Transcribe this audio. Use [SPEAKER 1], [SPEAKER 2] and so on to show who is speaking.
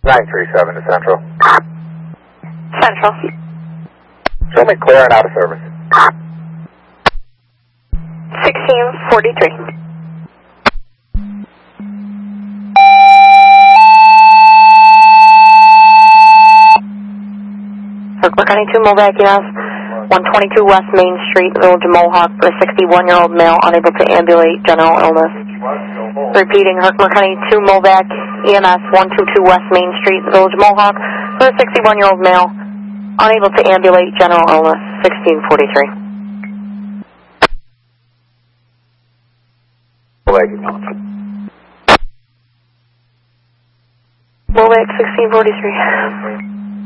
[SPEAKER 1] 937 to Central.
[SPEAKER 2] Central.
[SPEAKER 1] Show me clear and out of service.
[SPEAKER 2] 1643. County 2 Movac, yes. 122 West Main Street, Village of Mohawk, for a 61-year-old male unable to ambulate, general illness. Repeating, Herkimer County 2 Movac, EMS 122 West Main Street, Village of Mohawk, for a 61-year-old male unable to ambulate, general illness, 1643. Movac 1643.